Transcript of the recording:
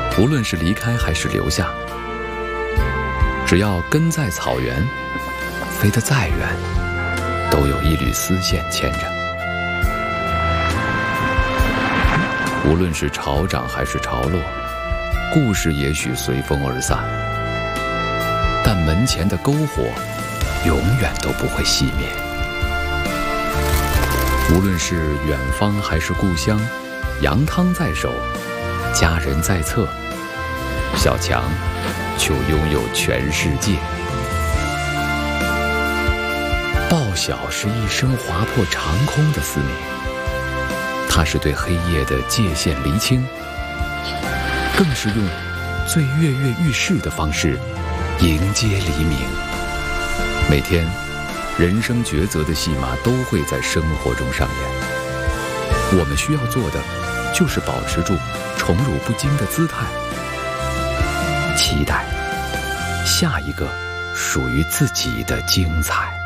无论是离开还是留下，只要根在草原，飞得再远，都有一缕丝线牵着。无论是潮涨还是潮落，故事也许随风而散，但门前的篝火永远都不会熄灭。无论是远方还是故乡，羊汤在手，家人在侧，小强就拥有全世界。报晓是一声划破长空的嘶鸣，它是对黑夜的界限厘清，更是用最跃跃欲试的方式迎接黎明。每天人生抉择的戏码都会在生活中上演，我们需要做的就是保持住宠辱不惊的姿态，期待下一个属于自己的精彩。